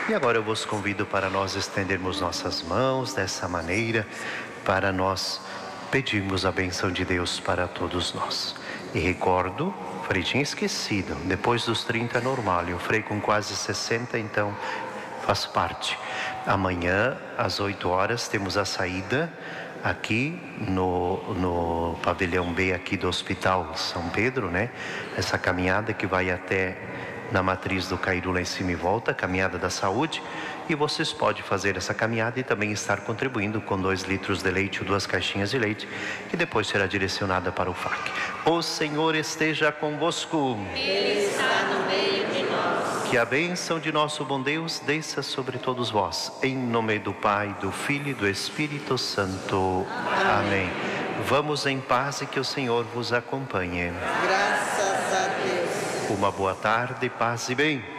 E agora eu vos convido para nós estendermos nossas mãos dessa maneira, para nós pedirmos a bênção de Deus para todos nós. E recordo, Frei tinha esquecido, depois dos 30 é normal, e o Frei com quase 60, então faz parte. Amanhã, às 8 horas, temos a saída aqui no pavilhão B aqui do Hospital São Pedro, né? Essa caminhada que vai até na matriz do Cairu lá em cima e volta, caminhada da saúde. E vocês podem fazer essa caminhada e também estar contribuindo com 2 litros de leite ou 2 caixinhas de leite, que depois será direcionada para o FAC. O Senhor esteja convosco. Ele está no meio de nós. Que a bênção de nosso bom Deus desça sobre todos vós. Em nome do Pai, do Filho e do Espírito Santo. Amém. Vamos em paz e que o Senhor vos acompanhe. Graças a Deus. Uma boa tarde, paz e bem.